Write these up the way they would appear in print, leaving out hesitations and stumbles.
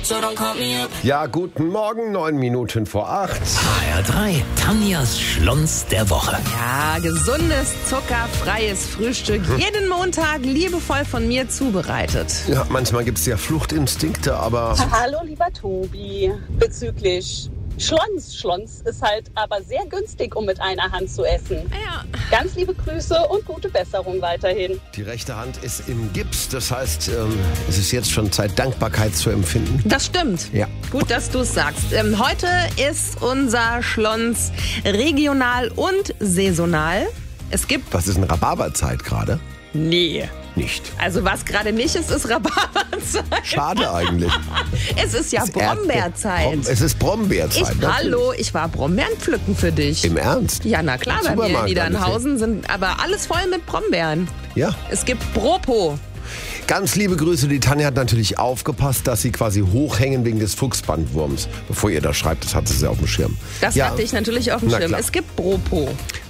Ja, guten Morgen, 9 Minuten vor 8. HR3, Tanjas Schlons der Woche. Ja, gesundes, zuckerfreies Frühstück. Jeden Montag liebevoll von mir zubereitet. Ja, manchmal gibt es ja Fluchtinstinkte, aber... Hallo, lieber Tobi. Bezüglich Schlons. Schlons ist halt aber sehr günstig, um mit einer Hand zu essen. Ja. Ganz liebe Grüße und gute Besserung weiterhin. Die rechte Hand ist im Gips, das heißt, es ist jetzt schon Zeit, Dankbarkeit zu empfinden. Das stimmt. Ja. Gut, dass du es sagst. Heute ist unser Schlons regional und saisonal. Es gibt... Was ist eine Rhabarberzeit gerade? Nee. Nicht. Also was gerade nicht ist Rhabarberzeit. Schade eigentlich. Es ist ja Brombeerzeit. Es ist Brombeerzeit. Hallo, ich war Brombeeren pflücken für dich. Im Ernst? Ja, na klar, bei mir in Supermarkt, Niedernhausen sind aber alles voll mit Brombeeren. Ja. Es gibt Bropo. Ganz liebe Grüße. Die Tanja hat natürlich aufgepasst, dass sie quasi hochhängen wegen des Fuchsbandwurms. Bevor ihr das schreibt, das hatte sie auf dem Schirm. Das hatte ich natürlich auf dem Na Schirm. klar. Es gibt Bropo.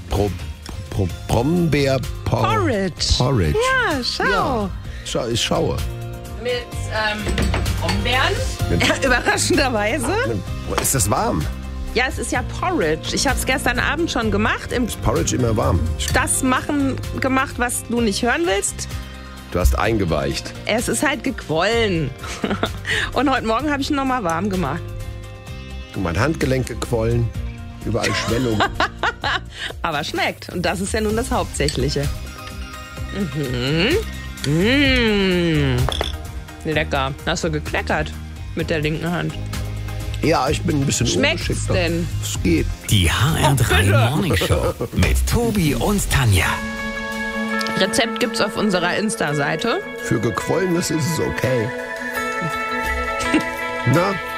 Brombeer-Porridge. Porridge. Ja, schau. Ja, ich schaue. Mit Brombeeren. Ja, überraschenderweise. Ist das warm? Ja, es ist ja Porridge. Ich habe es gestern Abend schon gemacht. Ist Porridge immer warm? Gemacht, was du nicht hören willst. Du hast eingeweicht. Es ist halt gequollen. Und heute Morgen habe ich ihn nochmal warm gemacht. Mein Handgelenk gequollen. Überall Schwellung. Aber schmeckt. Und das ist ja nun das Hauptsächliche. Lecker. Hast du gekleckert mit der linken Hand. Ja, ich bin ein bisschen Schmeckt's ungeschickter. denn? Es geht. Die HR3 Morning Show mit Tobi und Tanja. Rezept gibt's auf unserer Insta-Seite. Für Gequollenes ist es okay. Na?